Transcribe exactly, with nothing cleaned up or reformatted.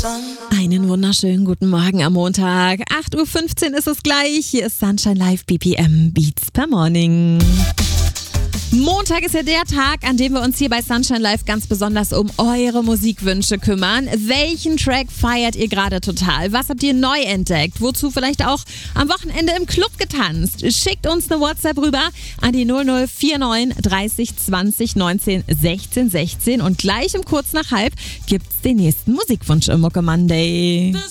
Einen wunderschönen guten Morgen am Montag. acht Uhr fünfzehn ist es gleich. Hier ist Sunshine Live B P M Beats per Morning. Montag ist ja der Tag, an dem wir uns hier bei Sunshine Live ganz besonders um eure Musikwünsche kümmern. Welchen Track feiert ihr gerade total? Was habt ihr neu entdeckt? Wozu vielleicht auch am Wochenende im Club getanzt? Schickt uns eine WhatsApp rüber an die null null vier neun dreißig zwanzig neunzehn sechzehn sechzehn und gleich um kurz nach halb gibt's den nächsten Musikwunsch im Mucke Monday.